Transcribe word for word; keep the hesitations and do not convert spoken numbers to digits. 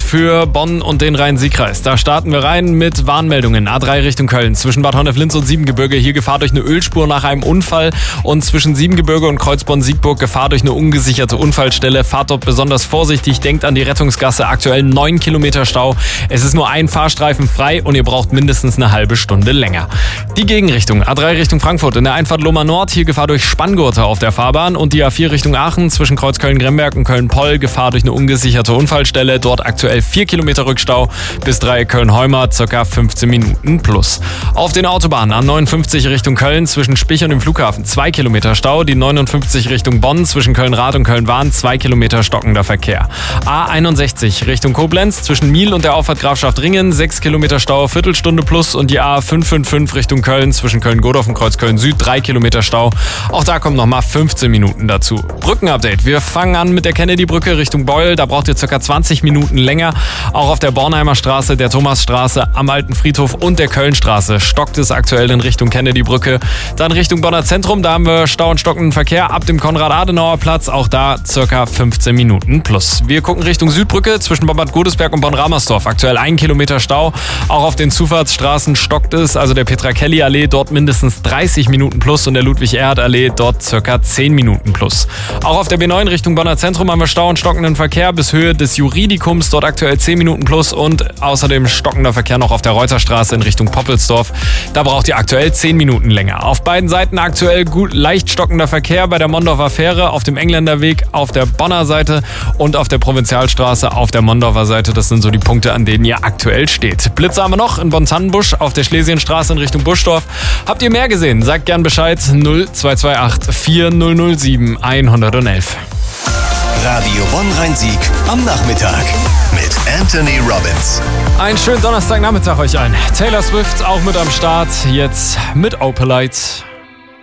für Bonn und den Rhein-Sieg-Kreis. Da starten wir rein mit Warnmeldungen. A drei Richtung Köln, zwischen Bad Honnef-Linz und Siebengebirge. Hier Gefahr durch eine Ölspur nach einem Unfall. Und zwischen Siebengebirge und Kreuzborn-Siegburg Gefahr durch eine ungesicherte Unfallstelle. Fahrt dort besonders vorsichtig. Denkt an die Rettungsgasse. Aktuell neun Kilometer Stau. Es ist nur ein Fahrstreifen frei und ihr braucht mindestens eine halbe Stunde länger. Die Gegenrichtung. A drei Richtung Frankfurt. In der Einfahrt Lohmer Nord. Hier Gefahr durch Spanngurte auf der Fahrbahn. Und die A vier Richtung Aachen. Zwischen Kreuz Köln-Gremberg und Köln-Poll. Gefahr durch eine ungesicherte Unfallstelle. Dort aktuell vier Kilometer Rückstau. Bis drei Köln-Heumer. Circa fünfzehn Minuten plus. Auf den Autobahnen. A neunundfünfzig Richtung Köln. Zwischen Spich und dem Flughafen. zwei Kilometer Stau. Die neunundfünfzig Richtung Bonn. Zwischen Köln-Rath und Köln-Wahn. zwei Kilometer stockender Verkehr. A einundsechzig Richtung Koblenz. Zwischen Miel und der Auffahrt Grafschaft Ringen. sechs Kilometer Stau. Viertelstunde plus. Und die A fünf fünf fünf Richtung Köln. Zwischen Köln-Godorf und Kreuz Köln-Süd. drei Kilometer Stau. Auch da kommen nochmal fünfzehn Minuten dazu. Brückenupdate. Wir fangen an mit der Kennedy-Brücke Richtung Beul. Da braucht ihr ca. zwanzig Minuten länger. Auch auf der Bornheimer Straße, der Thomasstraße, am Alten Friedhof und der Kölnstraße stockt es aktuell in Richtung Kennedy-Brücke. Dann Richtung Bonner Zentrum. Da haben wir Stau und stockenden Verkehr ab dem Konrad-Adenauer-Platz. Auch da ca. fünfzehn Minuten plus. Wir gucken Richtung Südbrücke zwischen Bad Godesberg und Bonn-Ramersdorf. Aktuell ein Kilometer Stau. Auch auf den Zufahrtsstraßen stockt es. Also der Petra-Kelly-Allee dort mindestens dreißig Minuten plus und der Ludwig-Erhard-Allee dort ca. zehn Minuten plus. Auch auf der B neun Richtung Bonner Zentrum haben wir Stau und stockenden Verkehr bis Höhe des Juridikums. Dort aktuell zehn Minuten plus und außerdem stockender Verkehr noch auf der Reuterstraße in Richtung Poppelsdorf. Da braucht ihr aktuell zehn Minuten länger. Auf beiden Seiten aktuell gut leicht stockender Verkehr bei der Mondorfer Fähre, auf dem Engländerweg, auf der Bonner Seite und auf der Provinzialstraße auf der Mondorfer Seite. Das sind so die Punkte, an denen ihr aktuell steht. Blitze haben wir noch in Bonn-Tannenbusch auf der Schlesienstraße in Richtung Buschdorf. Habt ihr mehr gesehen? Sagt gern Bescheid. null zwei zwei acht vier null null sieben eins eins eins. Radio Bonn Rhein-Sieg am Nachmittag mit Anthony Robbins. Einen schönen Donnerstagnachmittag euch allen. Taylor Swift auch mit am Start, jetzt mit Opalite.